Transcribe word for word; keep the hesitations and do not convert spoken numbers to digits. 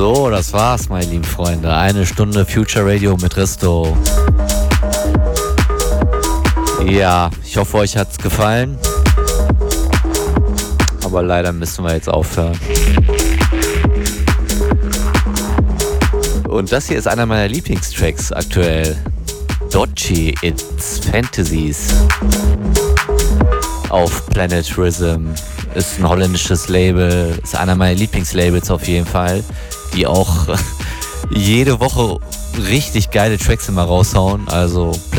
So, das war's, meine lieben Freunde. Eine Stunde Future Radio mit Risto. Ja, ich hoffe, euch hat's gefallen. Aber leider müssen wir jetzt aufhören. Und das hier ist einer meiner Lieblingstracks aktuell. Dodgy, It's Fantasies. Auf Planet Rhythm. Ist ein holländisches Label. Ist einer meiner Lieblingslabels auf jeden Fall. Die auch jede Woche richtig geile Tracks immer raushauen. Also